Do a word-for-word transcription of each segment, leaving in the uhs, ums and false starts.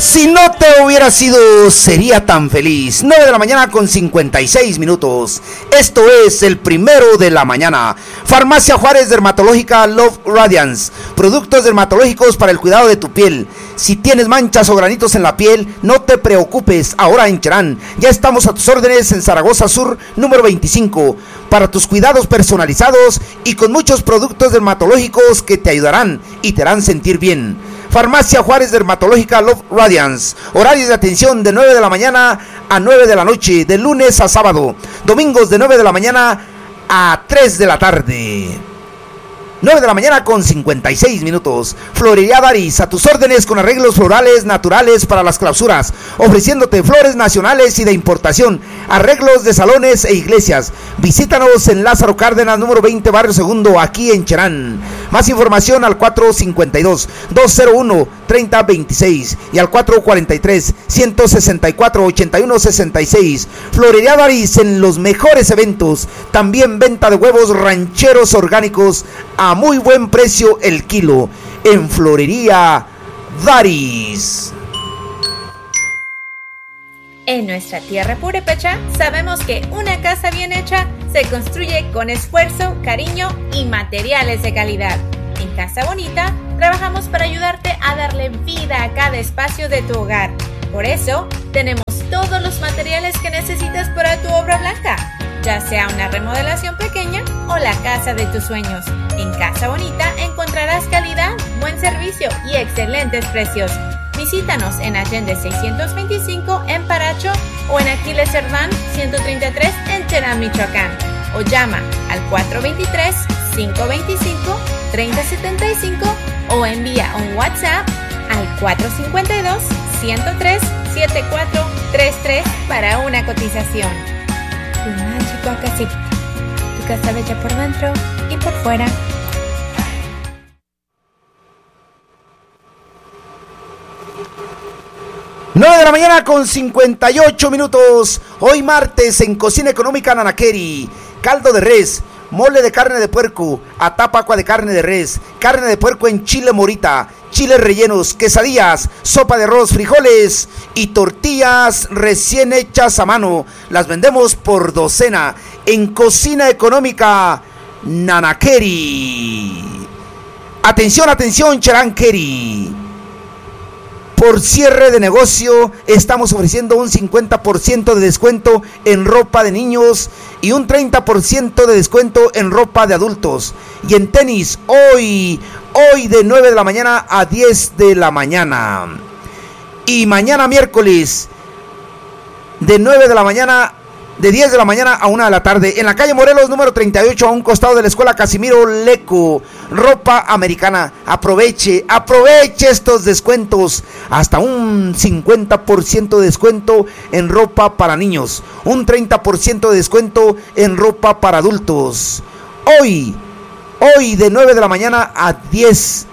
Si no te hubiera sido, sería tan feliz. nueve de la mañana con cincuenta y seis minutos. Esto es el primero de la mañana. Farmacia Juárez Dermatológica Love Radiance. Productos dermatológicos para el cuidado de tu piel. Si tienes manchas o granitos en la piel, no te preocupes. Ahora en Cherán ya estamos a tus órdenes en Zaragoza Sur, número veinticinco. Para tus cuidados personalizados y con muchos productos dermatológicos que te ayudarán y te harán sentir bien. Farmacia Juárez Dermatológica Love Radiance. Horarios de atención de nueve de la mañana a nueve de la noche, de lunes a sábado. Domingos de nueve de la mañana a tres de la tarde. nueve de la mañana con cincuenta y seis minutos. Florería Daris, a tus órdenes con arreglos florales naturales para las clausuras, ofreciéndote flores nacionales y de importación, arreglos de salones e iglesias. Visítanos en Lázaro Cárdenas, número veinte, Barrio Segundo, aquí en Cherán. Más información al cuatro cinco dos, dos cero uno, tres cero dos seis y al cuatro cuatro tres, uno seis cuatro, ocho uno seis seis. Florería Daris en los mejores eventos. También venta de huevos rancheros orgánicos a muy buen precio el kilo en Florería Daris. En nuestra tierra purépecha sabemos que una casa bien hecha se construye con esfuerzo, cariño y materiales de calidad. En Casa Bonita trabajamos para ayudarte a darle vida a cada espacio de tu hogar. Por eso tenemos todos los materiales que necesitas para tu obra blanca, ya sea una remodelación pequeña o la casa de tus sueños. En Casa Bonita encontrarás calidad, buen servicio y excelentes precios. Visítanos en Allende seiscientos veinticinco en Paracho o en Aquiles Cerdán ciento treinta y tres en Cherán, Michoacán. O llama al cuatro dos tres, cinco dos cinco, tres cero siete cinco o envía un WhatsApp al cuatro cinco dos, uno cero tres, siete cuatro tres tres para una cotización. Tu mágico casita, tu casa bella por dentro y por fuera. nueve de la mañana con cincuenta y ocho minutos. Hoy martes en Cocina Económica Nanaqueri. Caldo de res, mole de carne de puerco, atapacua de carne de res, carne de puerco en chile morita, chiles rellenos, quesadillas, sopa de arroz, frijoles y tortillas recién hechas a mano. Las vendemos por docena en Cocina Económica Nanaqueri. Atención, atención, Cheranqueri. Por cierre de negocio, estamos ofreciendo un cincuenta por ciento de descuento en ropa de niños y un treinta por ciento de descuento en ropa de adultos. Y en tenis, hoy, hoy de nueve de la mañana a diez de la mañana. Y mañana miércoles, de nueve de la mañana, de diez de la mañana a una de la tarde, en la calle Morelos, número treinta y ocho, a un costado de la escuela Casimiro Leco. Ropa americana. Aproveche, aproveche estos descuentos. Hasta un cincuenta por ciento de descuento en ropa para niños. Un treinta por ciento de descuento en ropa para adultos. Hoy, hoy de nueve de la mañana a diez.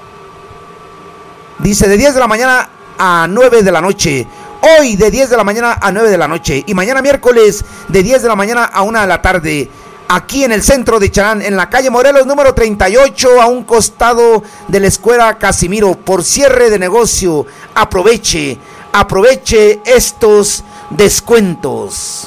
Dice de diez de la mañana a nueve de la noche. Hoy de diez de la mañana a nueve de la noche. Y mañana miércoles de diez de la mañana a una de la tarde. Aquí en el centro de Cherán, en la calle Morelos, número treinta y ocho, a un costado de la escuela Casimiro. Por cierre de negocio, aproveche, aproveche estos descuentos.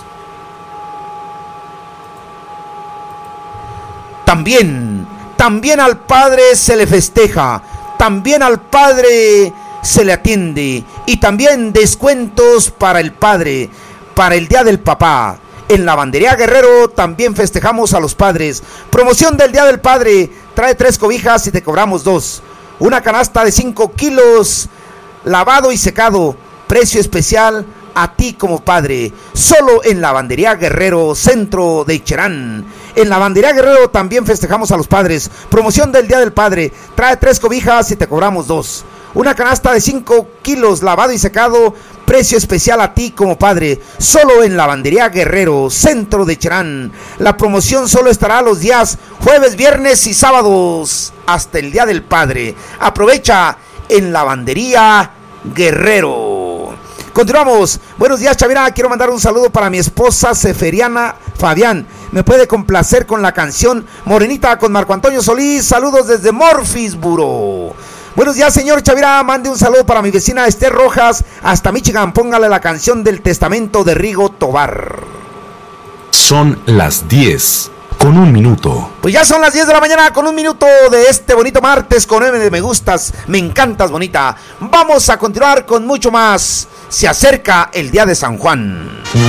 También, también al padre se le festeja. También al padre se le atiende. Y también descuentos para el padre, para el Día del Papá. En Lavandería Guerrero también festejamos a los padres. Promoción del Día del Padre. Trae tres cobijas y te cobramos dos. Una canasta de cinco kilos, lavado y secado. Precio especial a ti como padre. Solo en Lavandería Guerrero, centro de Cherán. En Lavandería Guerrero también festejamos a los padres. Promoción del Día del Padre. Trae tres cobijas y te cobramos dos. Una canasta de cinco kilos, lavado y secado. Precio especial a ti como padre. Solo en Lavandería Guerrero, centro de Cherán. La promoción solo estará los días jueves, viernes y sábados hasta el Día del Padre. Aprovecha en Lavandería Guerrero. Continuamos. Buenos días, Chavira. Quiero mandar un saludo para mi esposa Seferiana Fabián. Me puede complacer con la canción Morenita con Marco Antonio Solís. Saludos desde Murfreesboro. Buenos días, señor Chavira. Mande un saludo para mi vecina Esther Rojas hasta Michigan. Póngale la canción del testamento de Rigo Tobar. Son las diez con un minuto. Pues ya son las diez de la mañana con un minuto de este bonito martes con nueve de me gustas. Me encantas, bonita. Vamos a continuar con mucho más. Se acerca el día de San Juan.